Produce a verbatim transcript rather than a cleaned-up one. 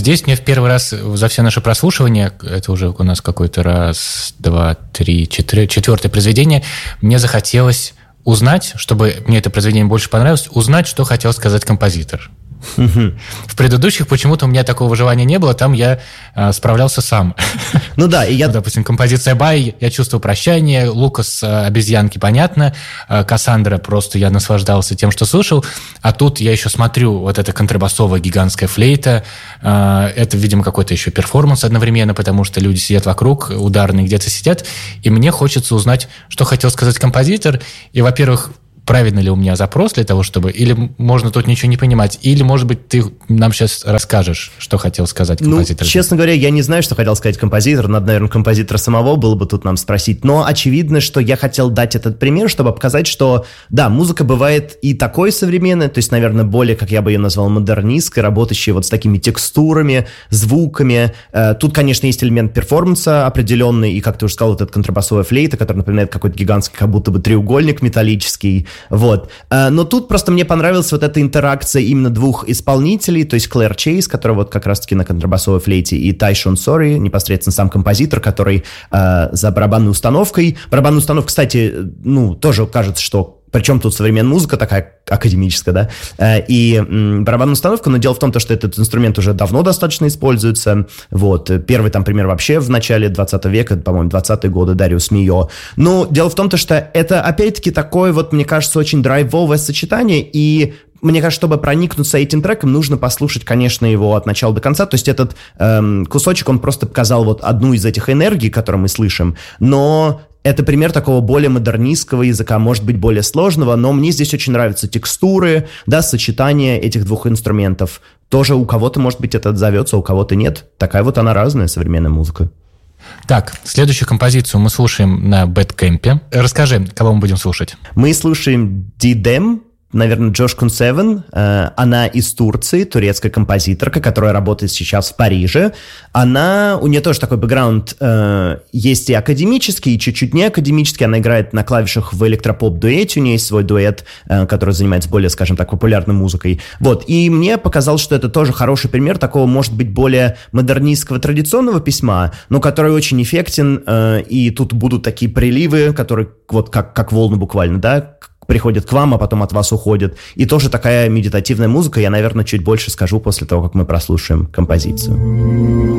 здесь мне в первый раз за все наше прослушивание, это уже у нас какой-то раз, два, три, четыре, четвертое произведение, мне захотелось узнать, чтобы мне это произведение больше понравилось, узнать, что хотел сказать композитор. В предыдущих почему-то у меня такого желания не было, там я э, справлялся сам. Ну да, и я... Ну, допустим, композиция «Бай», я чувствую прощание, Лукас э, «Обезьянки», понятно, э, Кассандра, просто я наслаждался тем, что слышал, а тут я еще смотрю, вот эта контрабасовая гигантская флейта, э, это, видимо, какой-то еще перформанс одновременно, потому что люди сидят вокруг, ударные где-то сидят, и мне хочется узнать, что хотел сказать композитор, и, во-первых, правильно ли у меня запрос для того, чтобы... Или можно тут ничего не понимать, или, может быть, ты нам сейчас расскажешь, что хотел сказать композитор. Ну, честно говоря, я не знаю, что хотел сказать композитор. Надо, наверное, композитора самого было бы тут нам спросить. Но очевидно, что я хотел дать этот пример, чтобы показать, что, да, музыка бывает и такой современной, то есть, наверное, более, как я бы ее назвал, модернистской, работающей вот с такими текстурами, звуками. Тут, конечно, есть элемент перформанса определенный, и, как ты уже сказал, вот эта контрабасовая флейта, которая напоминает какой-то гигантский, как будто бы треугольник металлический. Вот. Но тут просто мне понравилась вот эта интеракция именно двух исполнителей, то есть Клэр Чейз, которая вот как раз-таки на контрабасовой флейте, и Тайшон Сори, непосредственно сам композитор, который э, за барабанной установкой. Барабанная установка, кстати, ну, тоже кажется, что причем тут современная музыка такая академическая, да, и м, барабанная установка, но дело в том, что этот инструмент уже давно достаточно используется, вот, первый там пример вообще в начале двадцатого века, по-моему, двадцатые годы, Дариус Мио, но дело в том, что это, опять-таки, такое вот, мне кажется, очень драйвовое сочетание, и мне кажется, чтобы проникнуться этим треком, нужно послушать, конечно, его от начала до конца. То есть этот эм, кусочек, он просто показал вот одну из этих энергий, которые мы слышим, но это пример такого более модернистского языка, может быть, более сложного, но мне здесь очень нравятся текстуры, да, сочетание этих двух инструментов. Тоже у кого-то, может быть, это отзовется, а у кого-то нет. Такая вот она разная, современная музыка. Так, следующую композицию мы слушаем на Бэдкэмпе. Расскажи, кого мы будем слушать? Мы слушаем Дидем, наверное, Джош Кунсевен. Она из Турции, турецкая композиторка, которая работает сейчас в Париже. Она, у нее тоже такой бэкграунд э, есть и академический, и чуть-чуть не академический. Она играет на клавишах в электропоп-дуэте. У нее есть свой дуэт, э, который занимается более, скажем так, популярной музыкой. Вот. И мне показалось, что это тоже хороший пример такого, может быть, более модернистского традиционного письма, но который очень эффектен. Э, и тут будут такие приливы, которые вот как, как волны буквально, да, приходят к вам, а потом от вас уходят. И тоже такая медитативная музыка. Я, наверное, чуть больше скажу после того, как мы прослушаем композицию.